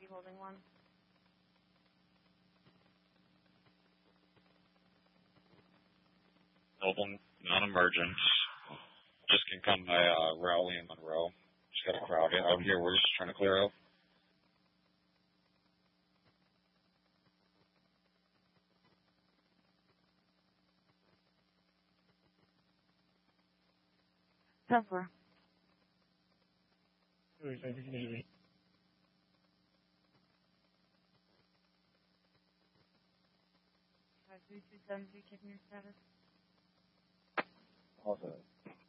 holding 1. Open, non-emergent. Just can come by Rowley and Monroe. Just got a crowd out here. We're just trying to clear out. Cover. Maybe. 5327, checking your status. Also.